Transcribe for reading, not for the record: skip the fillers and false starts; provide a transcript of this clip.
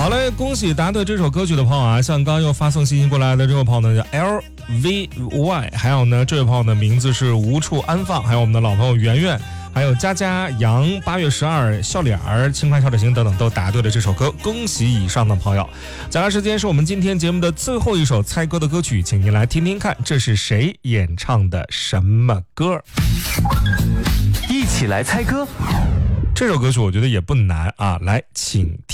好嘞，恭喜答对这首歌曲的朋友啊！像刚刚又发送信息过来的这位朋友呢，叫 LVY， 还有呢，这位朋友的名字是无处安放，还有我们的老朋友圆圆，还有佳佳、杨、8月12、笑脸儿、轻快笑着行等等都答对了这首歌，恭喜以上的朋友。接下来时间是我们今天节目的最后一首猜歌的歌曲，请您来听听看，这是谁演唱的什么歌？ 一起来猜歌。 这首歌曲我觉得也不难啊，来，请听。